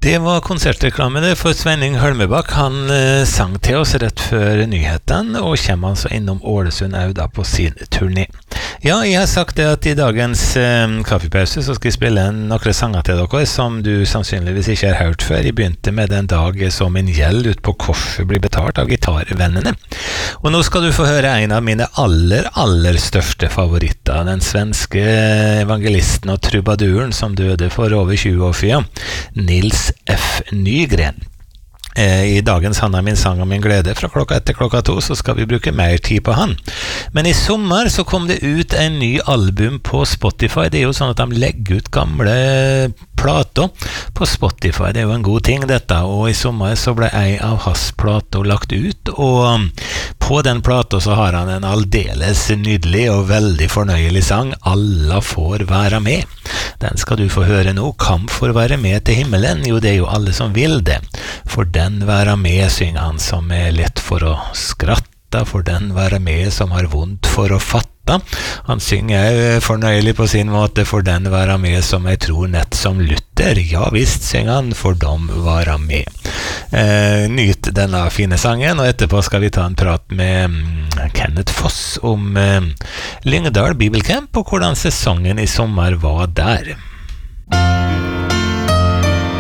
Det var konsertreklame det for Svenning Hølmebakk. Han sang til oss rett før nyheten, og kommer altså innom Ålesund Auda på sin turné. Ja, jeg har sagt det at i dagens kaffepause så skal jeg spille noen sanger til dere som du sannsynligvis ikke har hørt før. Jeg begynte med Den dag som en gjeld ut på korset blir betalt av gitarvennene. Og nå skal du få høre en av mine aller største favoritter, den svenske evangelisten og trubaduren som døde for over 20 år siden, Nils F. Nygren. I dagens Han er min sang og min glede fra klokka 1 til klokka 2 så skal vi bruke mer tid på han. Men i sommer så kom det ut en ny album på Spotify. Det er jo sånn at de legger ut gamle plater på Spotify. Det er jo en god ting dette, og i sommer så ble en av hans plater lagt ut, og på den plata så har han en aldeles nydelig og veldig fornøyelig sang, Alla får være med. Den skal du få høre nå. Kamp for å være med til himmelen. Jo, det er jo alle som vil det. For den være med, synger han, som er lett for å skratta. For den være med, som har vondt for å fatta. Han synger fornøyelig på sin måte. For den være med, som jeg tror nett som Luther. Ja visst, synger han, for dem være med. Nyt denne fine sangen, og etterpå skal vi ta en prat med Kenneth Foss om Lyngdal Bibelcamp og hvordan sesongen i sommer var der.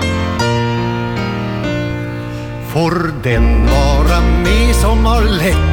For den vara med som har lett